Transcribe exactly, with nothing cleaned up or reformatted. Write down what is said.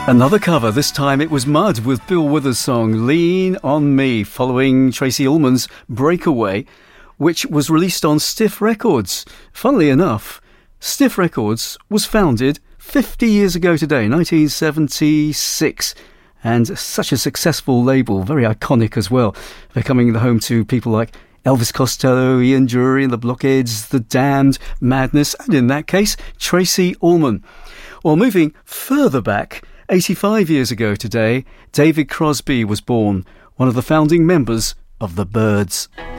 Another cover, this time it was Mud with Bill Withers' song Lean On Me, following Tracey Ullman's Breakaway, which was released on Stiff Records. Funnily enough, Stiff Records was founded fifty years ago today, nineteen seventy-six, and such a successful label, very iconic as well, becoming the home to people like Elvis Costello, Ian Dury and the Blockheads, The Damned, Madness, and in that case, Tracey Ullman. Well, moving further back, eighty-five years ago today, David Crosby was born, one of the founding members of the Byrds.